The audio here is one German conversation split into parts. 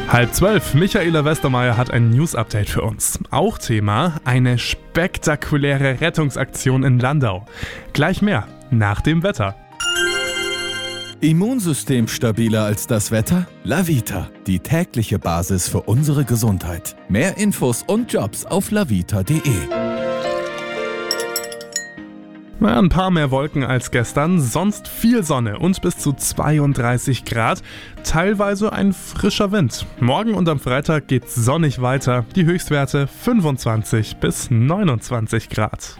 11:30. Michaela Westermeier hat ein News-Update für uns. Auch Thema: eine spektakuläre Rettungsaktion in Landau. Gleich mehr nach dem Wetter. Immunsystem stabiler als das Wetter? Lavita, die tägliche Basis für unsere Gesundheit. Mehr Infos und Jobs auf lavita.de. Ein paar mehr Wolken als gestern, sonst viel Sonne und bis zu 32 Grad. Teilweise ein frischer Wind. Morgen und am Freitag geht's sonnig weiter. Die Höchstwerte 25 bis 29 Grad.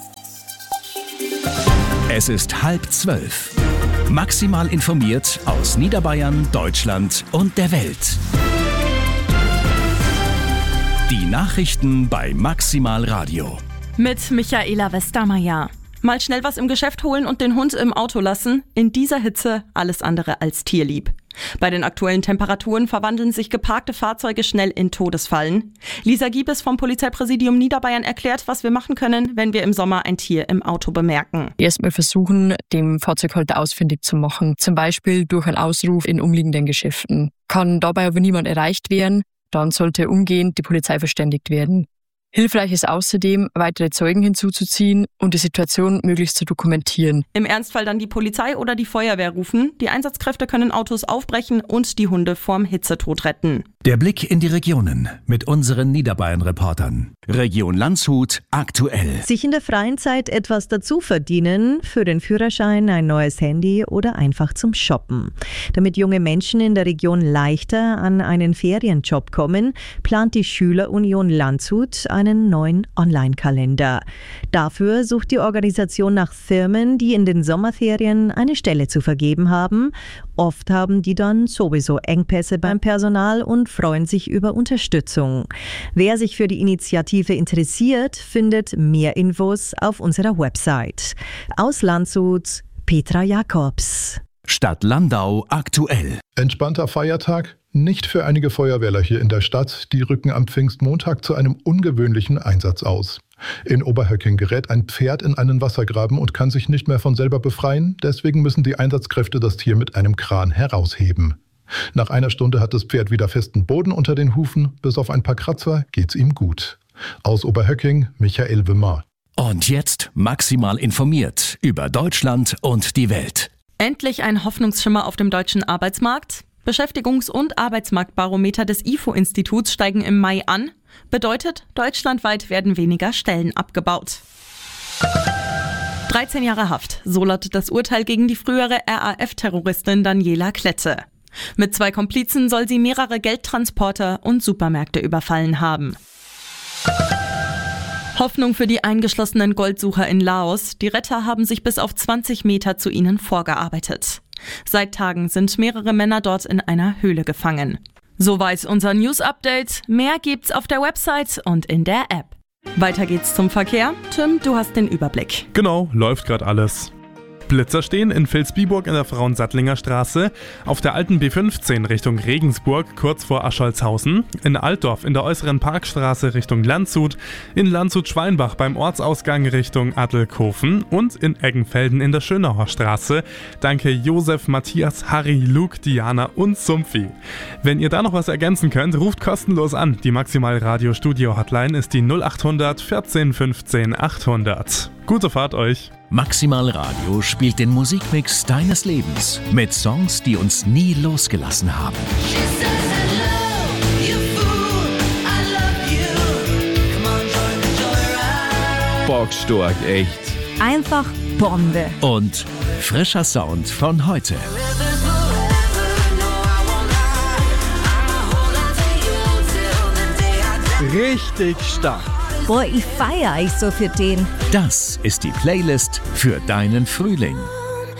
Es ist 11:30. Maximal informiert aus Niederbayern, Deutschland und der Welt. Die Nachrichten bei Maximal Radio. Mit Michaela Westermeier. Mal schnell was im Geschäft holen und den Hund im Auto lassen? In dieser Hitze alles andere als tierlieb. Bei den aktuellen Temperaturen verwandeln sich geparkte Fahrzeuge schnell in Todesfallen. Lisa Giebes vom Polizeipräsidium Niederbayern erklärt, was wir machen können, wenn wir im Sommer ein Tier im Auto bemerken. Erstmal versuchen, den Fahrzeughalter ausfindig zu machen. Zum Beispiel durch einen Ausruf in umliegenden Geschäften. Kann dabei aber niemand erreicht werden, dann sollte umgehend die Polizei verständigt werden. Hilfreich ist außerdem, weitere Zeugen hinzuzuziehen und die Situation möglichst zu dokumentieren. Im Ernstfall dann die Polizei oder die Feuerwehr rufen. Die Einsatzkräfte können Autos aufbrechen und die Hunde vorm Hitzetod retten. Der Blick in die Regionen mit unseren Niederbayern-Reportern. Region Landshut aktuell. Sich in der freien Zeit etwas dazu verdienen, für den Führerschein, ein neues Handy oder einfach zum Shoppen. Damit junge Menschen in der Region leichter an einen Ferienjob kommen, plant die Schülerunion Landshut einen neuen Online-Kalender. Dafür sucht die Organisation nach Firmen, die in den Sommerferien eine Stelle zu vergeben haben. Oft haben die dann sowieso Engpässe beim Personal und freuen sich über Unterstützung. Wer sich für die Initiative interessiert, findet mehr Infos auf unserer Website. Aus Landshut, Petra Jakobs. Stadt Landau aktuell. Entspannter Feiertag? Nicht für einige Feuerwehrler hier in der Stadt. Die rücken am Pfingstmontag zu einem ungewöhnlichen Einsatz aus. In Oberhöcking gerät ein Pferd in einen Wassergraben und kann sich nicht mehr von selber befreien. Deswegen müssen die Einsatzkräfte das Tier mit einem Kran herausheben. Nach einer Stunde hat das Pferd wieder festen Boden unter den Hufen. Bis auf ein paar Kratzer geht's ihm gut. Aus Oberhöcking, Michael Wimmer. Und jetzt maximal informiert über Deutschland und die Welt. Endlich ein Hoffnungsschimmer auf dem deutschen Arbeitsmarkt? Beschäftigungs- und Arbeitsmarktbarometer des IFO-Instituts steigen im Mai an. Bedeutet, deutschlandweit werden weniger Stellen abgebaut. 13 Jahre Haft, so lautet das Urteil gegen die frühere RAF-Terroristin Daniela Klette. Mit 2 Komplizen soll sie mehrere Geldtransporter und Supermärkte überfallen haben. Hoffnung für die eingeschlossenen Goldsucher in Laos. Die Retter haben sich bis auf 20 Meter zu ihnen vorgearbeitet. Seit Tagen sind mehrere Männer dort in einer Höhle gefangen. Soweit unser News-Update. Mehr gibt's auf der Website und in der App. Weiter geht's zum Verkehr. Tim, du hast den Überblick. Genau, läuft gerade alles. Blitzer stehen in Vilsbiburg in der Frauensattlinger Straße, auf der alten B15 Richtung Regensburg kurz vor Ascholzhausen, in Altdorf in der äußeren Parkstraße Richtung Landshut, in Landshut-Schweinbach beim Ortsausgang Richtung Addelkofen und in Eggenfelden in der Schönauer Straße. Danke Josef, Matthias, Harry, Luke, Diana und Sumpfi. Wenn ihr da noch was ergänzen könnt, ruft kostenlos an. Die Maximal Radio Studio Hotline ist die 0800 14 15 800. Gute Fahrt euch! Maximal Radio spielt den Musikmix deines Lebens mit Songs, die uns nie losgelassen haben. Bockstark, echt. Einfach Bombe. Und frischer Sound von heute. Richtig stark. Boah, ich feiere euch so für den. Das ist die Playlist für deinen Frühling.